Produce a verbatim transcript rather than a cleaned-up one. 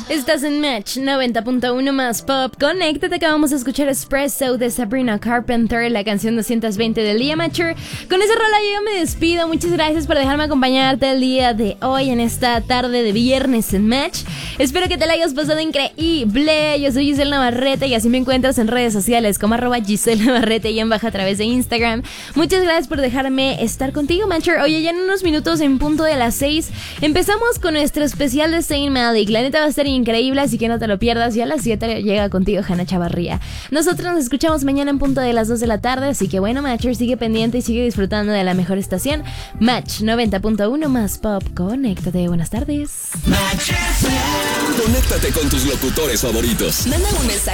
Estás en Match noventa punto uno más Pop. Conéctate, que vamos a escuchar Espresso de Sabrina Carpenter, la canción doscientos veinte del día, Matcher. Con esa rola yo me despido. Muchas gracias por dejarme acompañarte el día de hoy, en esta tarde de viernes en Match. Espero que te la hayas pasado increíble. Yo soy Giselle Navarrete y así me encuentras en redes sociales como arroba Giselle Navarrete y en baja a través de Instagram. Muchas gracias por dejarme estar contigo, Matcher. Oye, ya en unos minutos, en punto de las seis, empezamos con nuestro especial de Saint Malik. La neta va a estar increíble, así que no te lo pierdas. Y a las siete llega contigo Hanna Chavarría. Nosotros nos escuchamos mañana en punto de las dos de la tarde, así que bueno, Matcher, sigue pendiente y sigue disfrutando de la mejor estación, Match noventa punto uno más Pop. Conéctate, buenas tardes. Match F M. Conéctate con tus locutores favoritos. Manda un mensaje